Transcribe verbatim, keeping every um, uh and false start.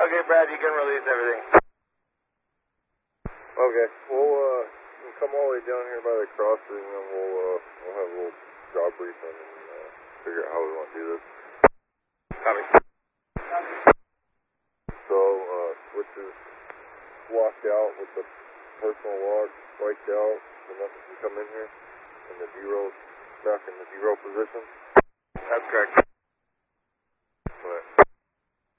Okay, Brad, you can release everything. Okay, we'll, uh, we'll come all the way down here by the crossing, and then we'll, uh, we'll have a little job briefing and, uh, figure out how we want to do this. Copy. So, uh, switch is locked out with the personal log spiked out, so nothing can come in here, and the zero back in the zero position. That's correct.